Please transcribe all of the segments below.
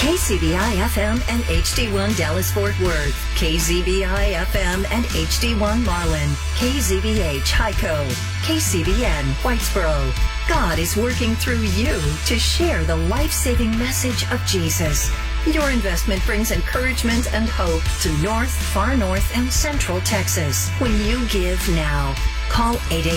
KCBI-FM and HD1 Dallas-Fort Worth, KZBI-FM and HD1 Marlin, KZBH Hyco, KCBN Whitesboro. God is working through you to share the life-saving message of Jesus. Your investment brings encouragement and hope to North, Far North, and Central Texas. When you give now, call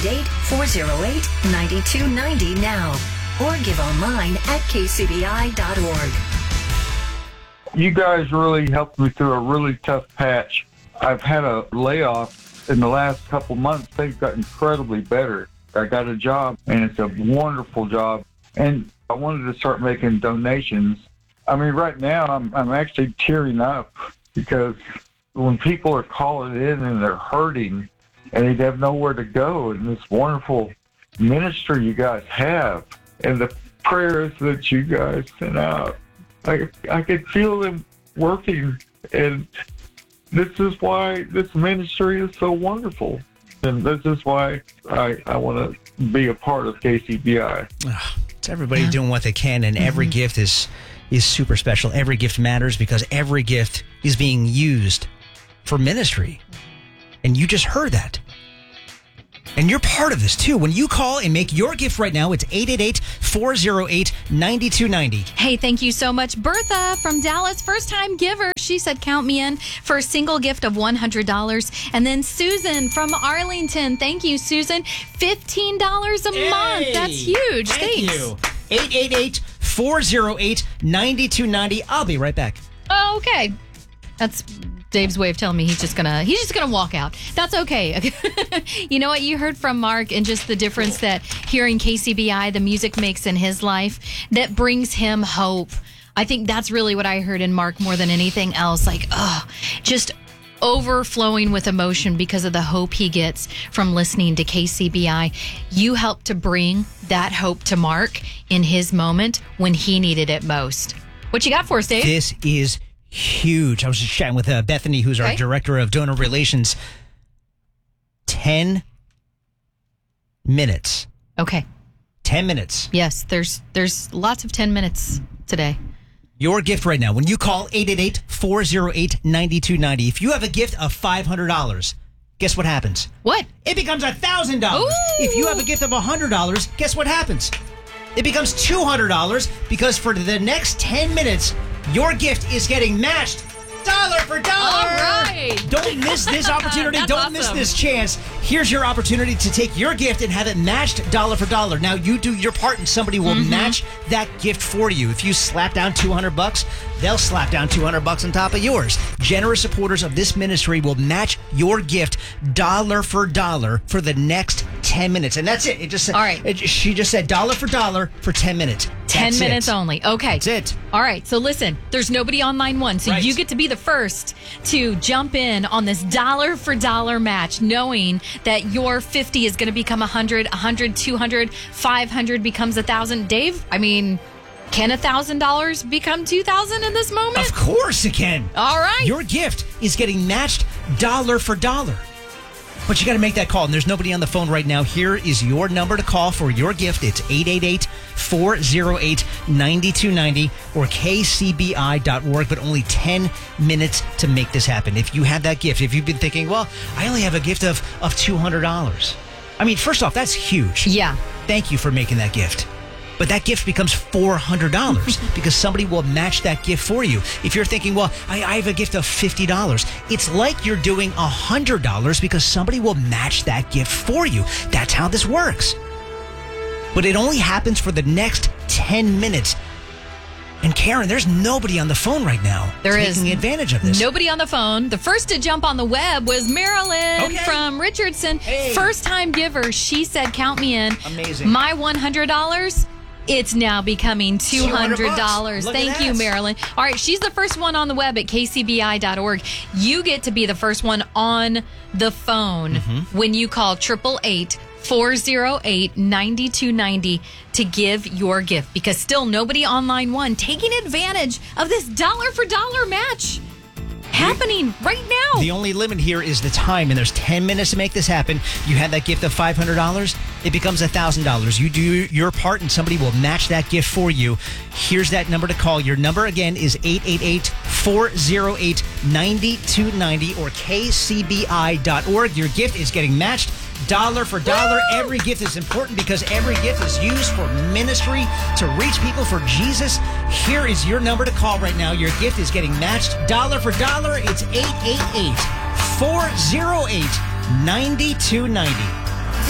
888-408-9290 now or give online at kcbi.org. You guys really helped me through a really tough patch. I've had a layoff in the last couple months. Things got incredibly better. I got a job, and it's a wonderful job. And I wanted to start making donations. I mean, right now, I'm actually tearing up because when people are calling in and they're hurting and they have nowhere to go, and this wonderful ministry you guys have, and the prayers that you guys sent out, I could feel them working, and this is why this ministry is so wonderful. And this is why I want to be a part of KCBI. It's everybody doing what they can, and every gift is super special. Every gift matters because every gift is being used for ministry. And you just heard that. And you're part of this, too. When you call and make your gift right now, it's 888-408-9290. Hey, thank you so much. Bertha from Dallas, first-time giver. She said, count me in for a single gift of $100. And then Susan from Arlington. Thank you, Susan. $15 a month. That's huge. Thank you. 888-408-9290. I'll be right back. Oh, okay. That's Dave's way of telling me he's just gonna walk out. That's okay. You know what? You heard from Mark and just the difference that hearing KCBI, the music makes in his life, that brings him hope. I think that's really what I heard in Mark more than anything else. Like, just overflowing with emotion because of the hope he gets from listening to KCBI. You helped to bring that hope to Mark in his moment when he needed it most. What you got for us, Dave? This is huge. I was just chatting with Bethany, who's our director of donor relations. 10 minutes. Okay. 10 minutes. Yes, there's lots of 10 minutes today. Your gift right now, when you call 888-408-9290, if you have a gift of $500, guess what happens? What? It becomes $1,000. If you have a gift of $100, guess what happens? It becomes $200 because for the next 10 minutes, your gift is getting matched dollar for dollar. All right. Don't miss this opportunity. Don't miss this chance. Here's your opportunity to take your gift and have it matched dollar for dollar. Now, you do your part and somebody will match that gift for you. If you slap down $200, they'll slap down $200 on top of yours. Generous supporters of this ministry will match your gift dollar for dollar for the next 10 minutes. And that's it. It just said, all right. She just said dollar for 10 minutes. 10 minutes only. Okay. That's it. All right. So listen, there's nobody on line one. So you get to be the first to jump in on this dollar for dollar match, knowing that your 50 is going to become 100, 200, 500 becomes 1,000. Dave, I mean, can $1,000 become 2,000 in this moment? Of course it can. All right. Your gift is getting matched dollar for dollar. But you got to make that call, and there's nobody on the phone right now. Here is your number to call for your gift. It's 888-408-9290 or kcbi.org, but only 10 minutes to make this happen. If you have that gift, if you've been thinking, well, I only have a gift of $200. I mean, first off, that's huge. Yeah. Thank you for making that gift. But that gift becomes $400 because somebody will match that gift for you. If you're thinking, well, I have a gift of $50, it's like you're doing $100 because somebody will match that gift for you. That's how this works. But it only happens for the next 10 minutes. And Karen, there's nobody on the phone right now taking advantage of this. Nobody on the phone. The first to jump on the web was Marilyn from Richardson. Hey. First time giver. She said, count me in. Amazing. My $100, it's now becoming $200. Thank you, Marilyn. All right, she's the first one on the web at kcbi.org. You get to be the first one on the phone when you call 888-408-9290 to give your gift, because still nobody on line one taking advantage of this dollar for dollar match. happening right now. The only limit here is the time, and there's 10 minutes to make this happen. You had that gift of $500, it becomes $1,000. You do your part, and somebody will match that gift for you. Here's that number to call. Your number, again, is 888-408-9290 or kcbi.org. Your gift is getting matched dollar for dollar. Every gift is important because every gift is used for ministry to reach people for Jesus. Here is your number to call right now. Your gift is getting matched dollar for dollar. It's 888-408-9290.